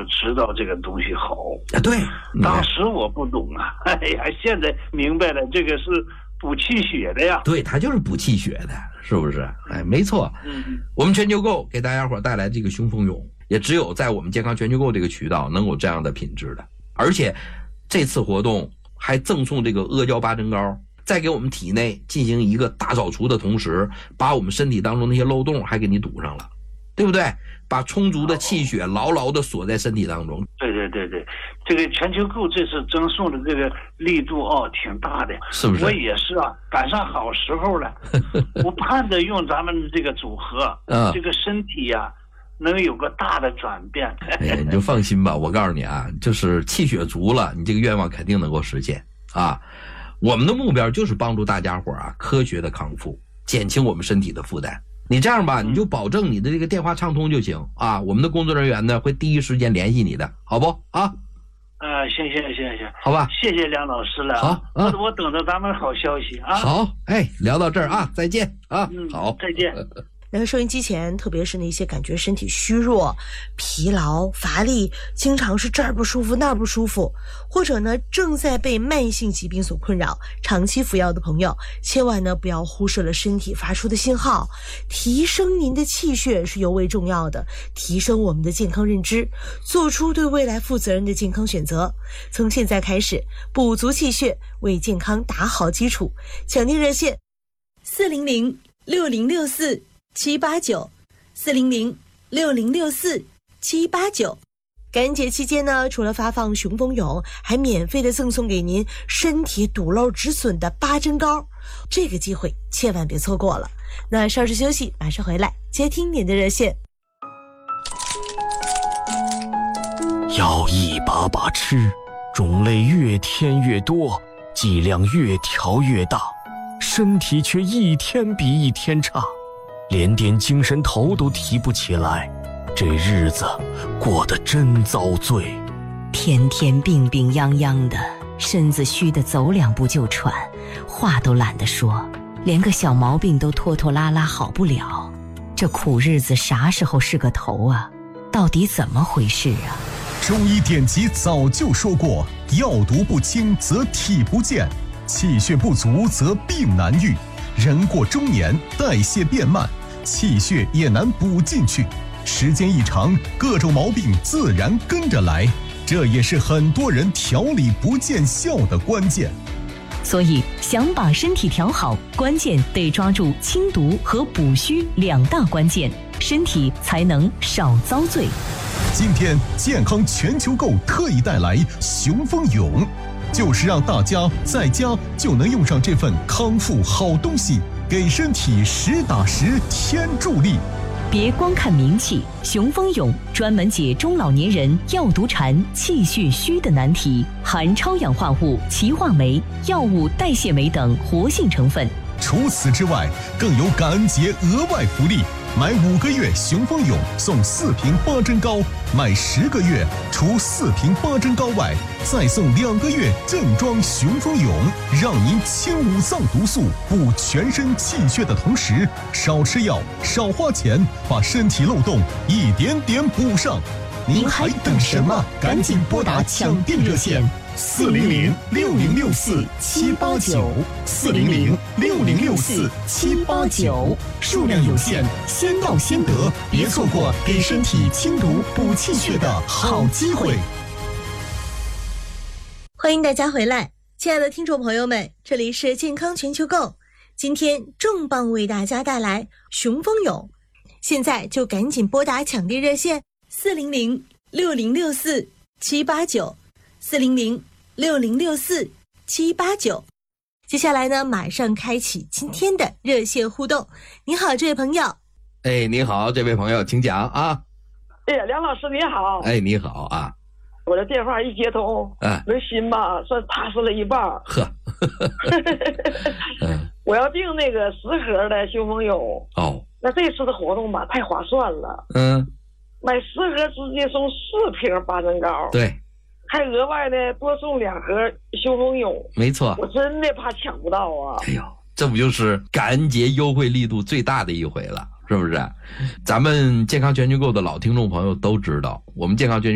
知道这个东西好啊。对， 当时我不懂啊，哎呀，现在明白了，这个是补气血的呀。 对，它就是补气血的，是不是？哎，没错。我们全球购给大家伙带来这个雄风勇，也只有在我们健康全球购这个渠道能有这样的品质的。而且这次活动还赠送这个阿胶八珍膏，在给我们体内进行一个大扫除的同时，把我们身体当中那些漏洞还给你堵上了，对不对？把充足的气血牢牢的锁在身体当中。 对，这个全球购这次赠送的这个力度挺大的， 是不是？ 我也是啊，赶上好时候了。我盼着用咱们这个组合，这个身体呀，能有个大的转变。 哎，你就放心吧，我告诉你啊，就是气血足了，你这个愿望肯定能够实现啊。我们的目标就是帮助大家伙啊科学的康复，减轻我们身体的负担。你这样吧，你就保证你的这个电话畅通就行啊。我们的工作人员呢会第一时间联系你的，好不啊？ 行， 好吧， 谢谢梁老师了。 好， 我等着咱们好消息啊。 好，哎，聊到这儿啊，再见啊。好， 再见。 那个收音机前，特别是那些感觉身体虚弱、疲劳、乏力，经常是这儿不舒服那儿不舒服，或者呢正在被慢性疾病所困扰，长期服药的朋友，千万呢不要忽视了身体发出的信号，提升您的气血是尤为重要的，提升我们的健康认知，做出对未来负责任的健康选择。从现在开始，补足气血，为健康打好基础。抢订热线400-6064-789，400-6064-789。感恩节期间呢，除了发放雄风勇，还免费的赠送给您身体堵漏止损的八珍膏，这个机会千万别错过了。那稍事休息，马上回来接听您的热线。 要一把把吃，种类越添越多，剂量越调越大，身体却一天比一天差，连点精神头都提不起来，这日子过得真遭罪。 天天病病殃殃的，身子虚得走两步就喘，话都懒得说，连个小毛病都拖拖拉拉好不了。这苦日子啥时候是个头啊？到底怎么回事啊？ 中医典籍早就说过，药毒不清则体不健，气血不足则病难愈，人过中年代谢变慢，气血也难补进去，时间一长，各种毛病自然跟着来，这也是很多人调理不见效的关键。 所以想把身体调好，关键得抓住清毒和补虚两大关键，身体才能少遭罪。 今天健康全球购特意带来雄风勇，就是让大家在家就能用上这份康复好东西，给身体实打实添助力。 别光看名气，雄风勇专门解中老年人药毒缠、气血虚的难题，含超氧化物、歧化酶、药物代谢酶等活性成分。 除此之外，更有感恩节额外福利，买5个月雄风勇送4瓶八珍膏，买10个月除4瓶八珍膏外，再送2个月正装雄风勇，让您清五脏毒素、补全身气血的同时，少吃药、少花钱，把身体漏洞一点点补上。您还等什么？赶紧拨打抢订热线400-6064-789，400-6064-789，数量有限，先到先得，别错过给身体清毒补气血的好机会。 欢迎大家回来，亲爱的听众朋友们，这里是健康全球购，今天重磅为大家带来雄风勇，现在就赶紧拨打抢订热线400-6064-789，400-6064-789。接下来呢，马上开启今天的热线互动。你好，这位朋友。 哎，你好，这位朋友，请讲啊。 哎呀，梁老师你好。 哎，你好啊。 我的电话一接通，那心吧算踏实了一半。 呵， 我要订那个10盒的雄风勇。 哦， 那这次的活动吧太划算了。买10盒直接送4瓶八珍膏。 对， 还额外呢多送2盒雄风勇。 没错， 我真的怕抢不到啊。 哎呦，这不就是感恩节优惠力度最大的一回了，是不是？咱们健康全球购的老听众朋友都知道，我们健康全球